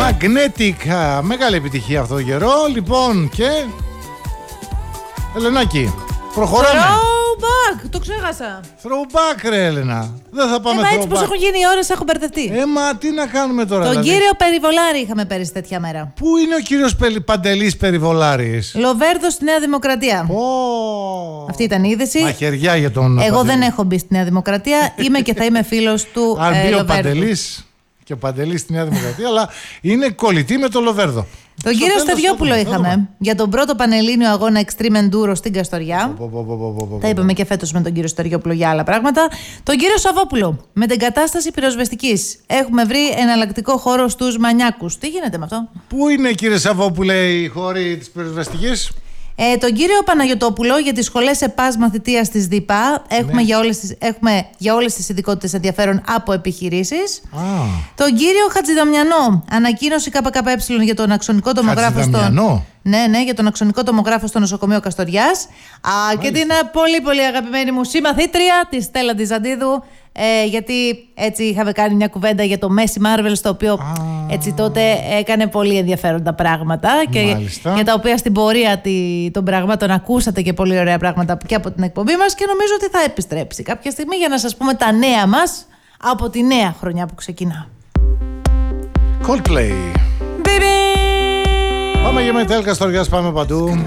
Magnetic, μεγάλη επιτυχία αυτό το καιρό. Λοιπόν, και Ελενάκη, προχωράμε. Throwback, το ξέχασα. Throwback, ρε Έλενα. Δεν θα πάμε throwback. Έτσι πως έχουν γίνει οι ώρες, έχω μπερδευτεί. Μα τι να κάνουμε τώρα. Τον δηλαδή. κύριο Περιβολάρη είχαμε πέρυσι τέτοια μέρα. Πού είναι ο κύριος Παντελής Περιβολάρης? Λοβέρδο στη Νέα Δημοκρατία. Αυτή ήταν η είδηση. Μαχαιριά για τον Εγώ Παντελή. δεν έχω μπει στη Νέα Δημοκρατία. Είμαι και θα είμαι φίλος του Αν μπει ο Λοβέρδου. Παντελής και ο Παντελής στη Νέα Δημοκρατία, αλλά είναι κολλητή με τον Λοβέρδο. Τον κύριο Στεβιόπουλο είχαμε για τον πρώτο πανελλήνιο αγώνα Extreme Enduro στην Καστοριά. Τα είπαμε και φέτος με τον κύριο Στεβιόπουλο για άλλα πράγματα. Τον κύριο Σαββόπουλο με την κατάσταση πυροσβεστικής. Έχουμε βρει εναλλακτικό χώρο στους Μανιάκους. Τι γίνεται με αυτό? Πού είναι, κύριε Σαββόπουλε, οι χώροι της πυροσβεστικής? Τον κύριο Παναγιωτόπουλο για τις σχολές ΕΠΑΣ μαθητείας της ΔΥΠΑ. Έχουμε για όλες τις ειδικότητες ενδιαφέρον από επιχειρήσεις. Τον κύριο Χατζηδαμιανό, ανακοίνωση ΚΚΕ για τον αξονικό τομογράφο Ναι, για τον αξονικό τομογράφο στο νοσοκομείο Καστοριάς. Και την πολύ πολύ αγαπημένη μου συμμαθήτρια, τη Στέλλα Τιζαντίδου. Γιατί έτσι είχαμε κάνει μια κουβέντα για το Messi Marvel, στο οποίο έτσι τότε έκανε πολύ ενδιαφέροντα πράγματα και για τα οποία στην πορεία των πραγμάτων ακούσατε και πολύ ωραία πράγματα και από την εκπομπή μας, και νομίζω ότι θα επιστρέψει κάποια στιγμή για να σας πούμε τα νέα μας από τη νέα χρονιά που ξεκινά. Coldplay. Πάμε για Μετέλ Καστοριάς, πάμε παντού.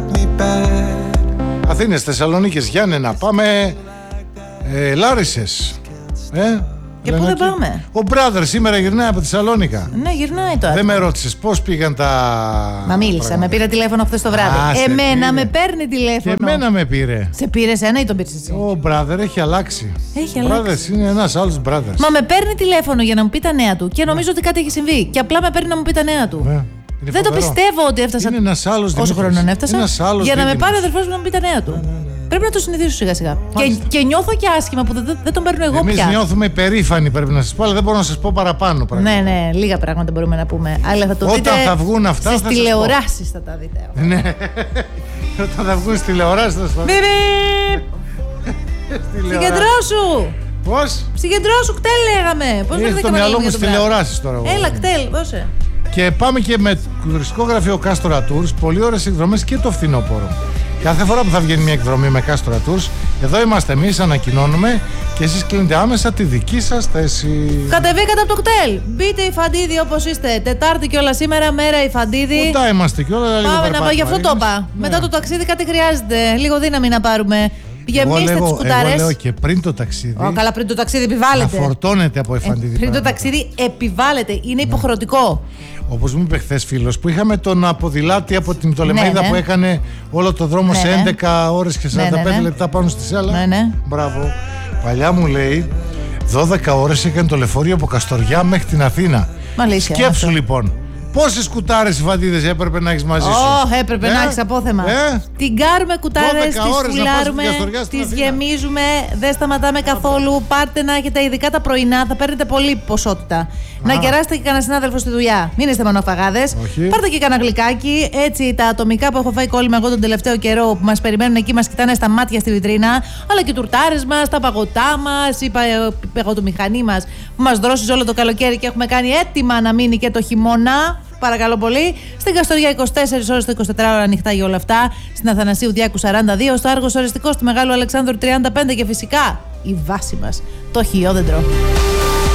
Αθήνες, Θεσσαλονίκης, Γιάννενα, πάμε Λάρισσες. Και πού δεν πάμε? Ο brother σήμερα γυρνάει από τη Σαλόνικα. Ναι, γυρνάει τώρα. Δεν με ρώτησες πώς πήγαν τα. Μα μίλησα, με πήρε τηλέφωνο χθες το βράδυ. Εμένα με παίρνει τηλέφωνο. Και εμένα με πήρε. Σε πήρε εσένα ή τον πήρες εσύ? Ο brother έχει αλλάξει. Έχει αλλάξει. Brothers είναι ένας άλλος brothers. Μα με παίρνει τηλέφωνο για να μου πει τα νέα του και νομίζω ότι κάτι έχει συμβεί. Και απλά με παίρνει να μου πει τα νέα του. Δεν το πιστεύω ότι έφτασα. Είναι ένας άλλος Όσο χρόνο έφτασα. Για να με πάρει ο αδερφός μου να μου πει τα νέα του. Πρέπει να το συνηθίσω σιγά σιγά. Και νιώθω και άσχημα που δεν τον παίρνω εγώ πια. Εμείς νιώθουμε υπερήφανοι, πρέπει να σας πω, αλλά δεν μπορώ να σας πω παραπάνω. Ναι, λίγα πράγματα μπορούμε να πούμε. Αλλά θα το δείτε. Όταν θα βγουν αυτά. Στις τηλεοράσεις θα τα δείτε. Ναι. Όταν θα βγουν στις τηλεοράσεις θα σας πω. Συγκεντρώσου! Πώς? Συγκεντρώσου, κτέλ λέγαμε. Πώς Έχει το μυαλό μου στις τηλεοράσεις τώρα. Έλα, κτέλ, δώσε. Και πάμε και με τουριστικό γραφείο Κάστορα Tours. Πολύ ωραίες εκδρομές και το φθινόπωρο. Κάθε φορά που θα βγαίνει μια εκδρομή με Κάστορα Tours, εδώ είμαστε εμείς, ανακοινώνουμε και εσείς κλείνετε άμεσα τη δική σας θέση. Κατεβήκατε από το κτέλ. Μπείτε Υφαντίδη όπως είστε. Τετάρτη και όλα σήμερα, μέρα Υφαντίδη. Κοντά είμαστε και όλα. Πάμε να πάμε, γι' αυτό το είπα. Μετά το ταξίδι κάτι χρειάζεται. Λίγο δύναμη να πάρουμε. Γεμίστε τις κουτάρες. Εγώ λέω και πριν το ταξίδι. Καλά, πριν το ταξίδι επιβάλλεται. Να φορτώνετε από Υφαντίδη. Πριν το ταξίδι επιβάλλεται. Είναι υποχρεωτικό. Όπως μου είπε χθες φίλος, που είχαμε τον ποδηλάτη από την Πτολεμαΐδα που έκανε όλο το δρόμο σε 11 ώρες και 45 λεπτά πάνω στη Σέλα. Ναι. Μπράβο. Παλιά μου λέει 12 ώρες έκανε το λεωφορείο από Καστοριά μέχρι την Αθήνα. Μαλίσια. Σκέψου λοιπόν. Πόσες κουτάρες Υφαντίδες έπρεπε να έχεις μαζί σου? Έπρεπε να έχεις απόθεμα. Την κάρουμε κουτάρες, τις φουλάρουμε, τις γεμίζουμε, δεν σταματάμε καθόλου. Πάρτε να έχετε, ειδικά τα πρωινά, θα παίρνετε πολλή ποσότητα. Να κεράσετε και κανένα συνάδελφο στη δουλειά. Μην είστε μονοφαγάδες. Πάρτε και κανένα γλυκάκι. Έτσι, τα ατομικά που έχω φάει κόλλημα εγώ τον τελευταίο καιρό που μας περιμένουν εκεί, μας κοιτάνε στα μάτια στη βιτρίνα. Αλλά και οι τουρτάρες μας, τα παγωτά μας, η παγωτομηχανή μας που μας δρώσει όλο το καλοκαίρι και έχουμε κάνει έτοιμα να μείνει και το χειμώνα. Παρακαλώ πολύ. Στην Καστοριά 24 ώρες το 24 ώρα ανοιχτά για όλα αυτά. Στην Αθανασίου Διάκου 42, στο Άργος Οριστικός, στη Μεγάλου Αλεξάνδρου 35 και φυσικά η βάση μας, το χιόδεντρο.